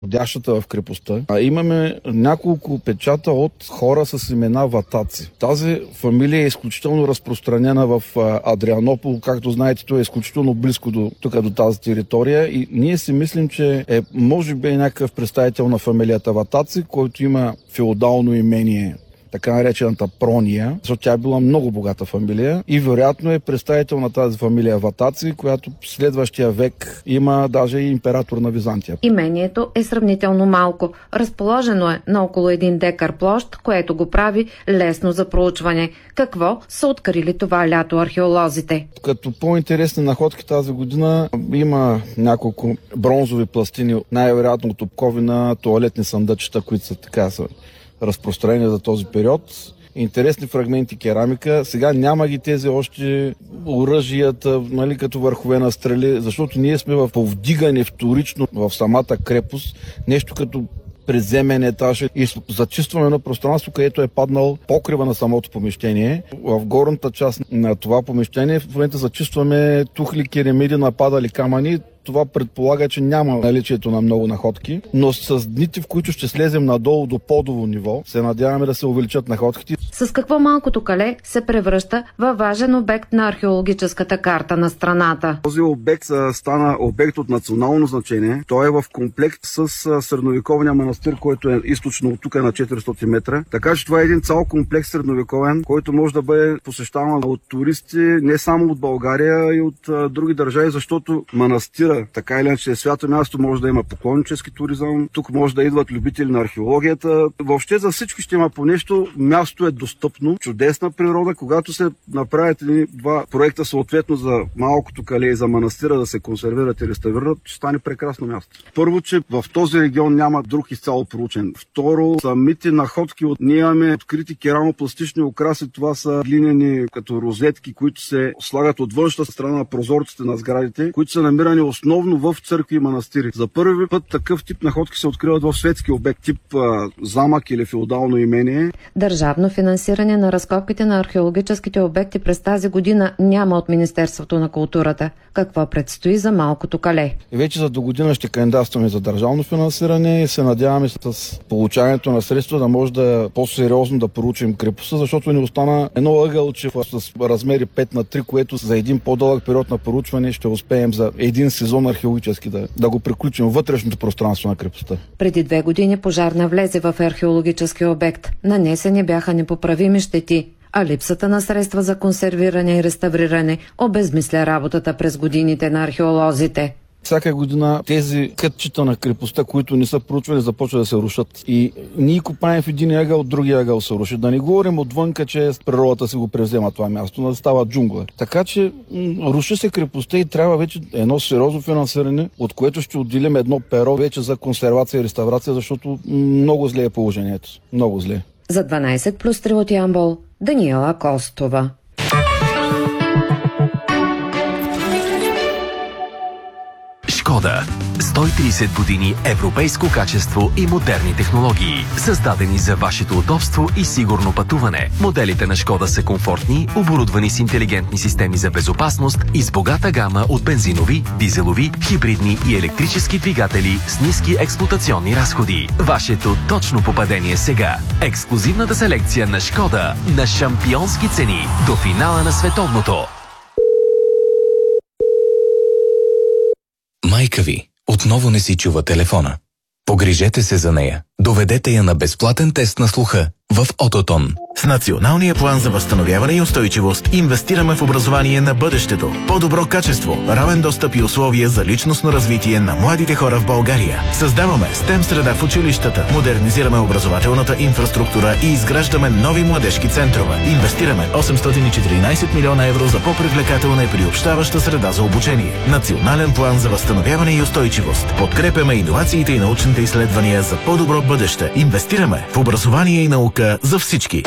ходящата в крепостта. Имаме няколко печата от хора с имена Ватаци. Тази фамилия е изключително разпространена в Адрианопол. Както знаете, той е изключително близко до тази територия и ние си мислим, че може би някакъв представител на фамилията Ватаци, който има феодално имение, така наречената Прония, защото тя е била много богата фамилия и вероятно е представител на тази фамилия Ватаци, която в следващия век има даже и император на Византия. Имението е сравнително малко. Разположено е на около 1 декар площ, което го прави лесно за проучване. Какво са открили това лято археолозите? Като по-интересни находки тази година има няколко бронзови пластини, най-вероятно от обковина, тоалетни съндъчета, които са разпространени за този период. Интересни фрагменти керамика. Сега няма ги тези още оръжията, като върхове на стрели, защото ние сме в повдигане вторично в самата крепост, нещо като преземен етаж и зачистваме едно пространство, където е паднал покрива на самото помещение. В горната част на това помещение в момента зачистваме тухли, керамиди, нападали камъни. Това предполага, че няма наличието на много находки, но с дните, в които ще слезем надолу до подово ниво, се надяваме да се увеличат находките. С какво Малкото кале се превръща във важен обект на археологическата карта на страната? Този обект стана обект от национално значение. Той е в комплект с средновековния манастир, който е източно от тук на 400 метра. Така че това е един цял комплекс средновековен, който може да бъде посещаван от туристи не само от България, и от други държави, защото манастир така или иначе е свято място, може да има поклоннически туризъм, тук може да идват любители на археологията. Въобще за всички ще има по нещо. Място е достъпно, чудесна природа. Когато се направят два проекта съответно за Малкото кале и за манастира да се консервират и реставрират, ще стане прекрасно място. Първо, че в този регион няма друг изцяло проучен. Второ, самите находки ние имаме открити керамопластични украси. Това са глинени като розетки, които се слагат от външната страна на прозорците на сградите, които са намирани основно в църкви и манастири. За първи път такъв тип находки се откриват в светски обект, тип замък или феодално имение. Държавно финансиране на разкопките на археологическите обекти през тази година няма от Министерството на културата. Какво предстои за Малкото кале? Вече за до година ще кандидатстваме за държавно финансиране и се надяваме с получаването на средства да може да по-сериозно да проучим крепостта, защото ни остана едно ъгълче с размери 5:3, което за един по-дълъг период на проучване ще успеем за един сезон археологически да го приключим вътрешното пространство на крепостта. Преди 2 години пожар навлезе в археологическия обект. Нанесени бяха непоправими щети, а липсата на средства за консервиране и реставриране обезмисля работата през годините на археолозите. Всяка година тези кътчета на крепостта, които не са проучвани, започват да се рушат. И ние копаем в един ъгъл, от другия ъгъл се руши. Да не говорим отвънка, че природата си го превзема това място, да става джунгла. Така че руши се крепостта и трябва вече едно сериозно финансиране, от което ще отделим едно перо вече за консервация и реставрация, защото много зле е положението. Много зле. За 12+3 от Ямбол, Даниела Костова. Шкода. 130 години европейско качество и модерни технологии, създадени за вашето удобство и сигурно пътуване. Моделите на Шкода са комфортни, оборудвани с интелигентни системи за безопасност и с богата гама от бензинови, дизелови, хибридни и електрически двигатели с ниски експлоатационни разходи. Вашето точно попадение сега. Ексклузивната селекция на Шкода на шампионски цени до финала на световното. Майка ви отново не си чува телефона. Погрижете се за нея. Доведете я на безплатен тест на слуха в Ототон. С Националния план за възстановяване и устойчивост инвестираме в образование на бъдещето. По-добро качество, равен достъп и условия за личностно развитие на младите хора в България. Създаваме STEM среда в училищата, модернизираме образователната инфраструктура и изграждаме нови младежки центрове. Инвестираме 814 милиона евро за по-привлекателна и приобщаваща среда за обучение. Национален план за възстановяване и устойчивост. Подкрепяме иновациите и научните изследвания за по-добро бъдеще. Инвестираме в образование и наука за всички.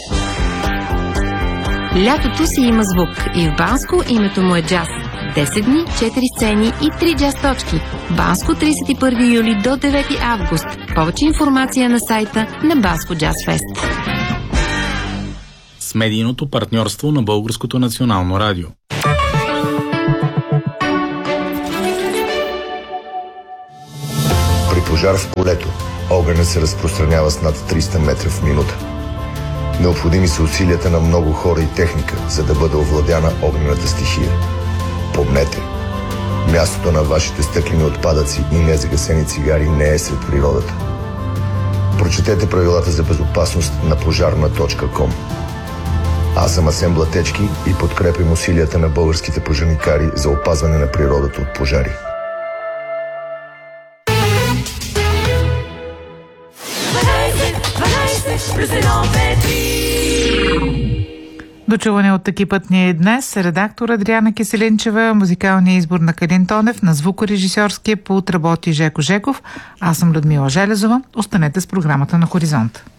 Лятото си има звук и в Банско името му е джаз. 10 дни, 4 сцени и 3 джаз точки. Банско 31 юли до 9 август. Повече информация на сайта на Банско Джаз Фест. С медийното партньорство на Българското национално радио. пожар в полето, огънят се разпространява с над 300 метра в минута. Необходими са усилията на много хора и техника, за да бъде овладяна огнената стихия. Помнете, мястото на вашите стъклени отпадъци и незагасени цигари не е сред природата. Прочетете правилата за безопасност на пожарна.com. Аз съм Асен Блатечки и подкрепям усилията на българските пожарникари за опазване на природата от пожари. Дочуване от екипът ни е днес редактор Адриана Киселинчева, музикалния избор на Калин Тонев, на звукорежисьорския пулт работи Жеко Жеков. Аз съм Людмила Железова. Останете с програмата на Хоризонт.